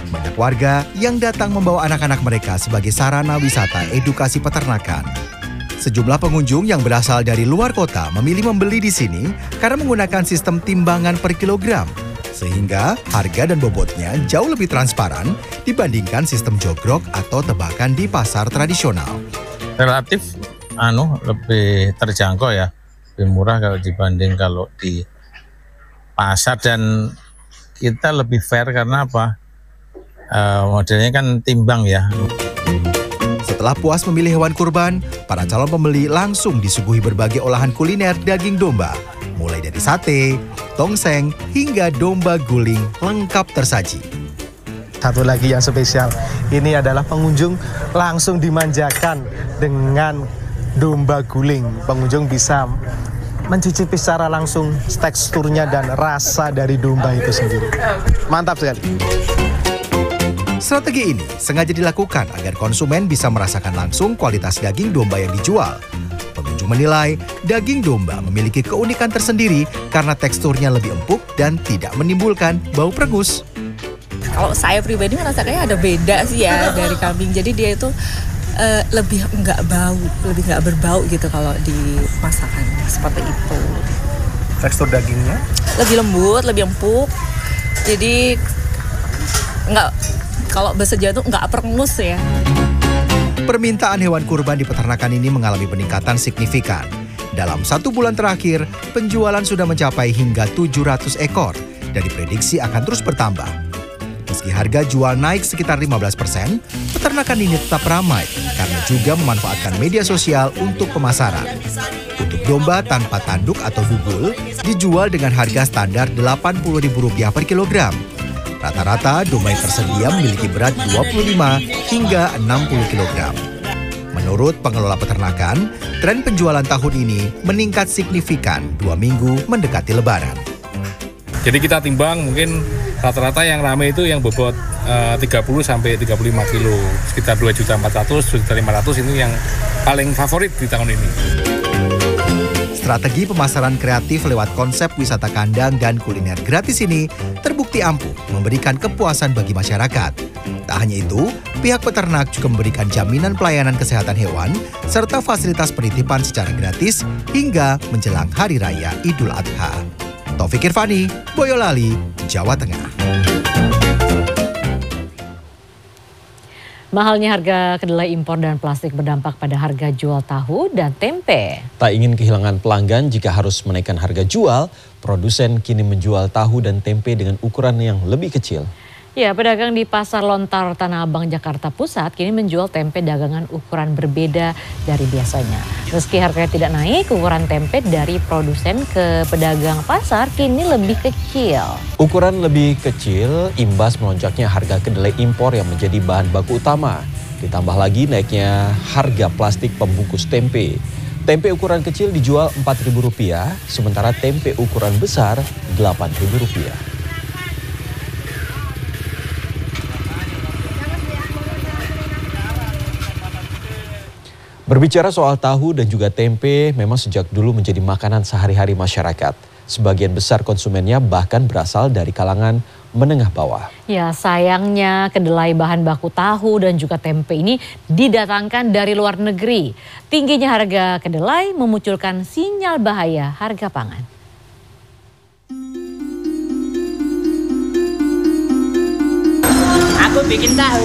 Banyak warga yang datang membawa anak-anak mereka sebagai sarana wisata edukasi peternakan. Sejumlah pengunjung yang berasal dari luar kota memilih membeli di sini karena menggunakan sistem timbangan per kilogram, sehingga harga dan bobotnya jauh lebih transparan dibandingkan sistem jogrok atau tebakan di pasar tradisional. Relatif lebih terjangkau ya, lebih murah kalau dibanding kalau di pasar, dan kita lebih fair karena apa? Modelnya kan timbang ya. Setelah puas memilih hewan kurban, para calon pembeli langsung disuguhi berbagai olahan kuliner daging domba, mulai dari sate, tongseng, hingga domba guling lengkap tersaji. Satu lagi yang spesial, ini adalah pengunjung langsung dimanjakan dengan domba guling. Pengunjung bisa mencicipi secara langsung teksturnya dan rasa dari domba itu sendiri. Mantap sekali. Strategi ini sengaja dilakukan agar konsumen bisa merasakan langsung kualitas daging domba yang dijual. Pengunjung menilai daging domba memiliki keunikan tersendiri karena teksturnya lebih empuk dan tidak menimbulkan bau perengus. Kalau saya pribadi merasa kayak ada beda sih ya dari kambing. Jadi dia itu lebih nggak berbau gitu kalau dimasakan seperti itu. Tekstur dagingnya? Lebih lembut, lebih empuk. Jadi kalau bahasa Jawa itu nggak perengus ya. Permintaan hewan kurban di peternakan ini mengalami peningkatan signifikan. Dalam 1 bulan terakhir, penjualan sudah mencapai hingga 700 ekor dan diprediksi akan terus bertambah. Meski harga jual naik sekitar 15%, peternakan ini tetap ramai karena juga memanfaatkan media sosial untuk pemasaran. Untuk domba tanpa tanduk atau bugul, dijual dengan harga standar Rp80.000 per kilogram. Rata-rata domba yang tersedia memiliki berat 25 hingga 60 kg. Menurut pengelola peternakan, tren penjualan tahun ini meningkat signifikan 2 minggu mendekati Lebaran. Jadi kita timbang mungkin rata-rata yang ramai itu yang bobot 30 sampai 35 kilo, sekitar 2.400.000, 2.500.000 ini yang paling favorit di tahun ini. Strategi pemasaran kreatif lewat konsep wisata kandang dan kuliner gratis ini terbukti ampuh memberikan kepuasan bagi masyarakat. Tak hanya itu, pihak peternak juga memberikan jaminan pelayanan kesehatan hewan serta fasilitas penitipan secara gratis hingga menjelang Hari Raya Idul Adha. Taufik Irvani, Boyolali, Jawa Tengah. Mahalnya harga kedelai impor dan plastik berdampak pada harga jual tahu dan tempe. Tak ingin kehilangan pelanggan jika harus menaikkan harga jual, produsen kini menjual tahu dan tempe dengan ukuran yang lebih kecil. Ya, pedagang di Pasar Lontar Tanah Abang, Jakarta Pusat kini menjual tempe dagangan ukuran berbeda dari biasanya. Meski harganya tidak naik, ukuran tempe dari produsen ke pedagang pasar kini lebih kecil. Ukuran lebih kecil imbas melonjaknya harga kedelai impor yang menjadi bahan baku utama. Ditambah lagi naiknya harga plastik pembungkus tempe. Tempe ukuran kecil dijual Rp4.000, sementara tempe ukuran besar Rp8.000. Berbicara soal tahu dan juga tempe, memang sejak dulu menjadi makanan sehari-hari masyarakat. Sebagian besar konsumennya bahkan berasal dari kalangan menengah bawah. Ya, sayangnya kedelai bahan baku tahu dan juga tempe ini didatangkan dari luar negeri. Tingginya harga kedelai memunculkan sinyal bahaya harga pangan. Aku bikin tahu.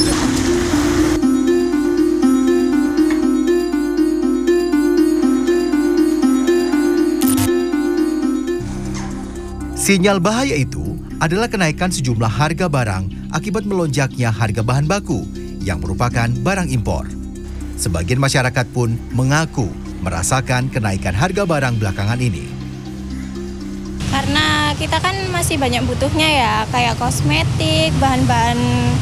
Sinyal bahaya itu adalah kenaikan sejumlah harga barang akibat melonjaknya harga bahan baku yang merupakan barang impor. Sebagian masyarakat pun mengaku merasakan kenaikan harga barang belakangan ini. Karena kita kan masih banyak butuhnya ya, kayak kosmetik, bahan-bahan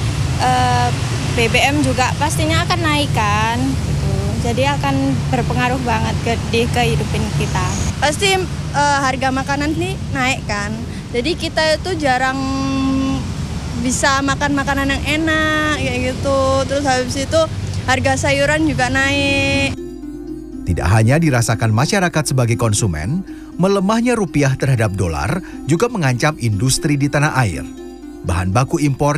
BBM juga pastinya akan naik kan. Gitu. Jadi akan berpengaruh banget di kehidupan kita. Pasti harga makanan ini naik kan. Jadi kita itu jarang bisa makan makanan yang enak kayak gitu. Terus habis itu harga sayuran juga naik. Tidak hanya dirasakan masyarakat sebagai konsumen, melemahnya rupiah terhadap dolar juga mengancam industri di tanah air. Bahan baku impor